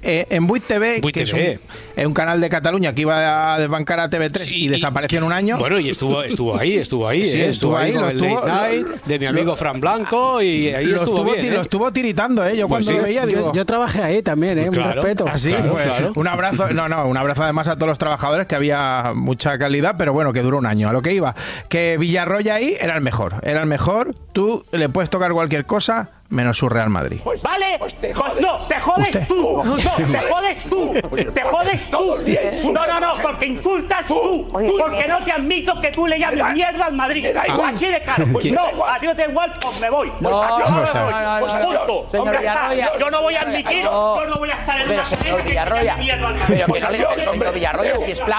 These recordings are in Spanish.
en Buit TV, que es un canal de Cataluña que iba a desbancar a TV3 y desapareció en un año. Bueno, y estuvo ahí, estuvo ahí con el Late Night de mi amigo Fran Blanco y ahí estuvo bien. Lo estuvo tiritando, yo pues cuando lo veía, digo... Yo trabajé ahí también, un respeto. Así, claro. Un abrazo, un abrazo además a todos los trabajadores, que había mucha calidad, pero bueno, que duró un año. A lo que iba, que Villarroya ahí era el mejor, tú le puedes tocar cualquier cosa menos su Real Madrid. ¿Vale? Te jodes tú. Te jodes tú. No, porque insultas tú. Porque no te admito que tú le llames mierda al Madrid. Así de claro. No, a ti no te da igual, pues me voy. Punto. Yo no voy a admitir, yo no voy a estar en una cadena que llame mierda al Madrid. Señor Villarroya,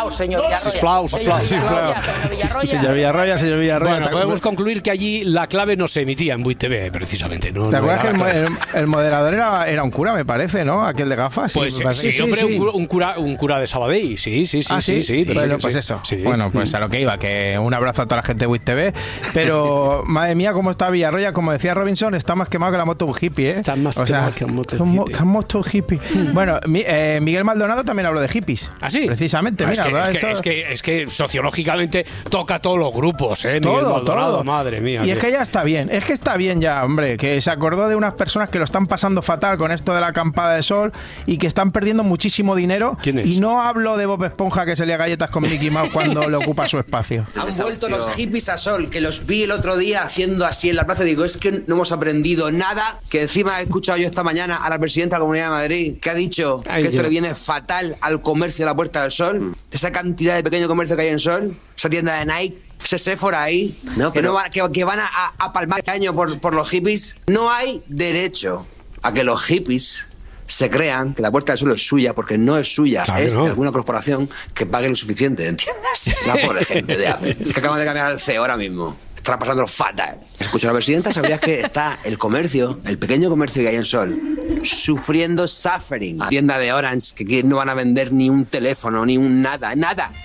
Señor Villarroya. Bueno, podemos concluir que allí la clave no se emitía en Buit TV, precisamente. ¿Te acuerdas que el moderador era un cura, me parece, ¿no? Aquel de gafas. Pues sí, hombre, un cura de Sabadell. Sí. Bueno, pues eso. Sí. Bueno, pues a lo que iba, que un abrazo a toda la gente de Buit TV. Pero, madre mía, cómo está Villarroya, como decía Robinson, está más quemado que la moto un hippie, ¿eh? Está más quemado que la moto un hippie. Bueno, Miguel Maldonado también habló de hippies. ¿Ah, sí? Precisamente, mira. Es que sociológicamente toca a todos los grupos, ¿eh? Miguel Maldonado, madre mía. Y es que ya está bien, ya, hombre, que se acordó de unas personas que lo están pasando fatal con esto de la acampada de sol y que están perdiendo muchísimo dinero. ¿Quién es? Y no hablo de Bob Esponja, que se lía galletas con Mickey Mouse cuando le ocupa su espacio. Han vuelto los hippies a sol, que los vi el otro día haciendo así en la plaza. Digo, es que no hemos aprendido nada. Que encima he escuchado yo esta mañana a la presidenta de la Comunidad de Madrid, que ha dicho que esto le viene fatal al comercio de la Puerta del Sol. Esa cantidad de pequeño comercio que hay en Sol, esa tienda de Nike, ese Sephora ahí, que van a palmar este año por los hippies. No hay derecho a que los hippies se crean que la Puerta del Sol es suya, porque no es suya, es de alguna corporación que pague lo suficiente, ¿entiendes? La pobre gente de Apple, que acaban de cambiar al CEO ahora mismo. Está pasándolo fatal. Escucha, la presidenta, ¿sabrías que está el comercio, el pequeño comercio que hay en Sol, sufriendo suffering? Tienda de Orange, que no van a vender ni un teléfono, ni un nada.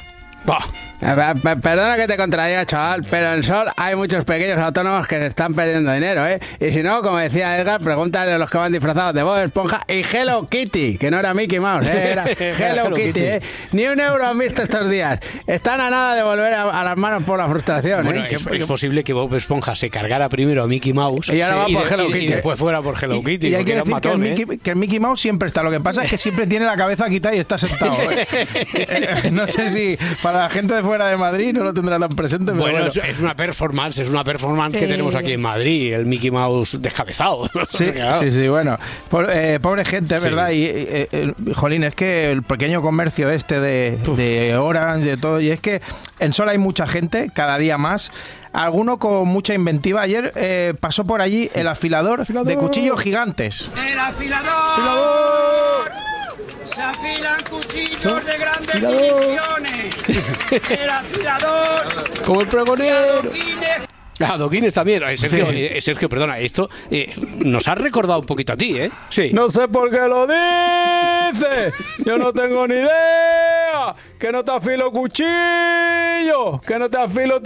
Perdona que te contradiga, chaval, pero en Sol hay muchos pequeños autónomos que se están perdiendo dinero, ¿eh? Y si no, como decía Edgar, pregúntale a los que van disfrazados de Bob Esponja y Hello Kitty, que no era Mickey Mouse, era Hello Kitty, ¿eh? Ni un euro han visto estos días. Están a nada de volver a las manos por la frustración. Bueno, es posible que Bob Esponja se cargara primero a Mickey Mouse y ahora va por Hello Kitty. Y después fuera por Hello Kitty. Y hay que decir matón, que el Mickey Mouse siempre está. Lo que pasa es que siempre tiene la cabeza quitada y está sentado, ¿eh? No sé si para la gente de fuera de Madrid no lo tendrá tan presente. Pero bueno, es una performance que tenemos aquí en Madrid, el Mickey Mouse descabezado. Sí, bueno, pobre gente, ¿verdad? Y jolín, es que el pequeño comercio de Orange, de todo, y es que en Sol hay mucha gente, cada día más. Alguno con mucha inventiva. Ayer pasó por allí el afilador de cuchillos gigantes. ¡El afilador! Se afilan cuchillos de grandes dimensiones. El afilador. Como el pregonero. Adoquines también. Sergio, perdona, esto nos ha recordado un poquito a ti, ¿eh? Sí. No sé por qué lo dices. Yo no tengo ni idea. Que no te afilo cuchillo. Que no te afilo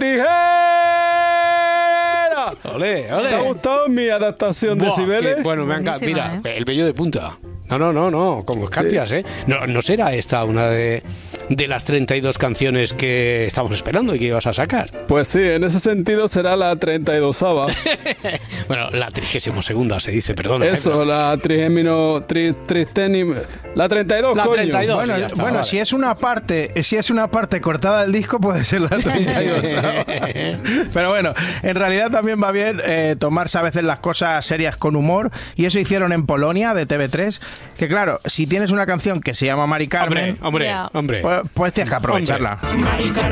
tijera. Ole. ¿Te ha gustado mi adaptación de Cibeles? Bueno, me encanta. Mira, el vello de punta. No, como escarpias, ¿eh? No será esta una de las 32 canciones que estamos esperando y que ibas a sacar. Pues sí, en ese sentido será la 32ª. Bueno, la 32ª se dice, perdona. Eso, la 32, la 32, la coño. 32, bueno, está, vale. si es una parte cortada del disco, puede ser la 32. Pero bueno, en realidad también va bien tomarse a veces las cosas serias con humor, y eso hicieron en Polonia, de TV3, que claro, si tienes una canción que se llama Mari Carmen, hombre, pues tienes que aprovecharla. Mari Carmen.